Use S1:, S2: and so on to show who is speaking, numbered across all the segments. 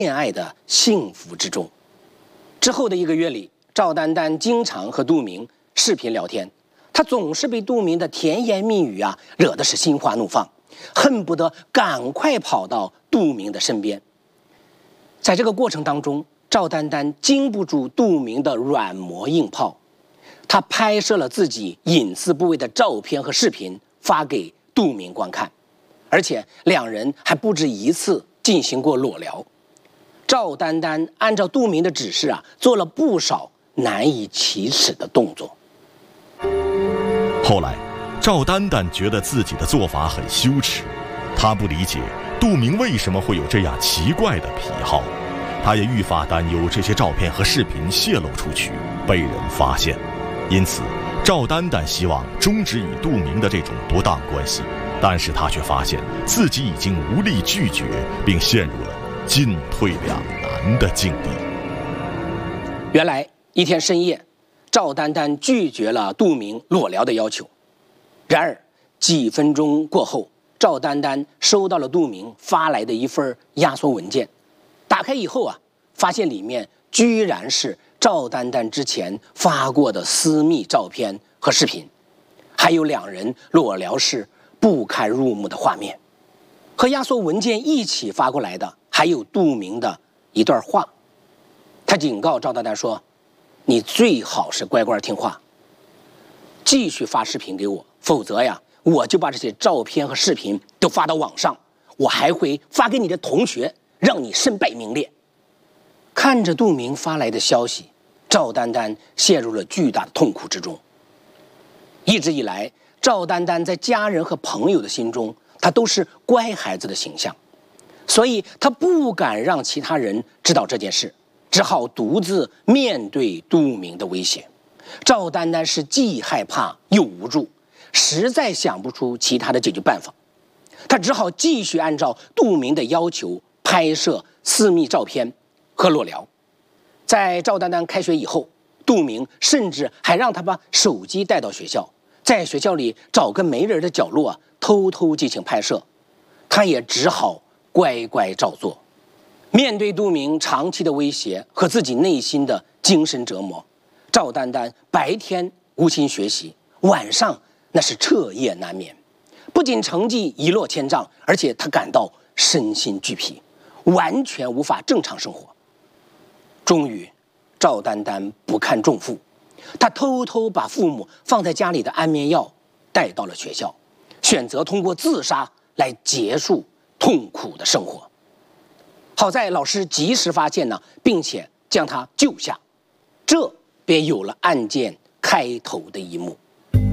S1: 恋爱的幸福之中。之后的1个月里，赵丹丹经常和杜明视频聊天，她总是被杜明的甜言蜜语惹得是心花怒放，恨不得赶快跑到杜明的身边。在这个过程当中，赵丹丹经不住杜明的软磨硬泡，她拍摄了自己隐私部位的照片和视频发给杜明观看，而且2人还不止1次进行过裸聊。赵丹丹按照杜明的指示做了不少难以启齿的动作。
S2: 后来，赵丹丹觉得自己的做法很羞耻，她不理解杜明为什么会有这样奇怪的癖好，她也愈发担忧这些照片和视频泄露出去被人发现，因此赵丹丹希望终止与杜明的这种不当关系，但是她却发现自己已经无力拒绝，并陷入了进退两难的境地。
S1: 原来一天深夜，赵丹丹拒绝了杜明裸聊的要求。然而几分钟过后，赵丹丹收到了杜明发来的一份压缩文件，打开以后发现里面居然是赵丹丹之前发过的私密照片和视频，还有2人裸聊时不堪入目的画面。和压缩文件一起发过来的还有杜明的一段话，他警告赵丹丹说：“你最好是乖乖听话，继续发视频给我，否则我就把这些照片和视频都发到网上，我还会发给你的同学，让你身败名裂。”看着杜明发来的消息，赵丹丹陷入了巨大的痛苦之中。一直以来，赵丹丹在家人和朋友的心中，她都是乖孩子的形象，所以她不敢让其他人知道这件事，只好独自面对杜明的威胁。赵丹丹是既害怕又无助，实在想不出其他的解决办法，她只好继续按照杜明的要求拍摄私密照片和裸聊。在赵丹丹开学以后，杜明甚至还让她把手机带到学校，在学校里找个没人的角落偷偷进行拍摄，她也只好乖乖照做。面对杜明长期的威胁和自己内心的精神折磨，赵丹丹白天无心学习，晚上那是彻夜难眠，不仅成绩一落千丈，而且她感到身心俱疲，完全无法正常生活。终于，赵丹丹不堪重负，她偷偷把父母放在家里的安眠药带到了学校，选择通过自杀来结束痛苦的生活。好在老师及时发现并且将她救下，这便有了案件开头的一幕。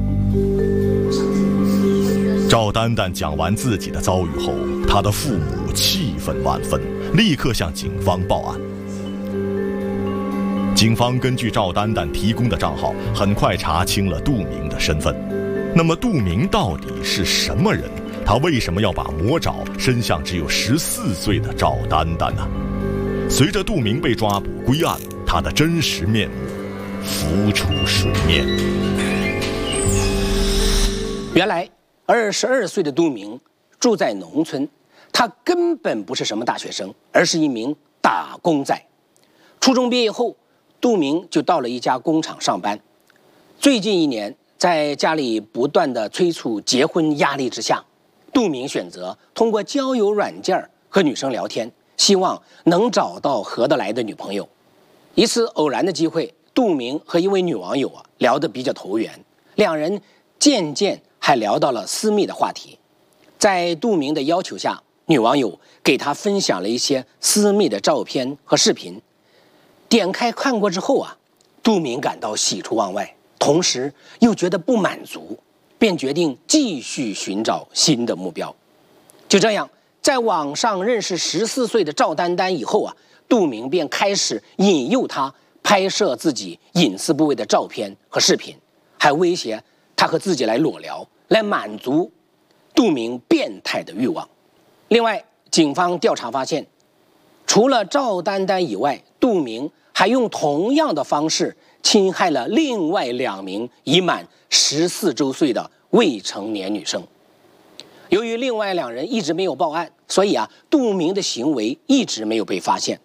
S2: 赵丹丹讲完自己的遭遇后，她的父母气愤万分，立刻向警方报案。警方根据赵丹丹提供的账号，很快查清了杜明的身份。那么杜明到底是什么人？他为什么要把魔爪伸向只有14岁的赵丹丹呢？随着杜明被抓捕归案，他的真实面目浮出水面。
S1: 原来22岁的杜明住在农村，他根本不是什么大学生，而是一名打工仔。初中毕业后，杜明就到了一家工厂上班。最近1年，在家里不断的催促结婚压力之下，杜明选择通过交友软件和女生聊天，希望能找到合得来的女朋友。一次偶然的机会，杜明和一位女网友聊得比较投缘，2人渐渐还聊到了私密的话题。在杜明的要求下，女网友给他分享了一些私密的照片和视频。点开看过之后杜明感到喜出望外，同时又觉得不满足，便决定继续寻找新的目标。就这样，在网上认识14岁的赵丹丹以后杜明便开始引诱她拍摄自己隐私部位的照片和视频，还威胁她和自己来裸聊，来满足杜明变态的欲望。另外，警方调查发现，除了赵丹丹以外，杜明还用同样的方式侵害了另外2名已满14周岁的未成年女生。由于另外2人一直没有报案，所以杜明的行为一直没有被发现。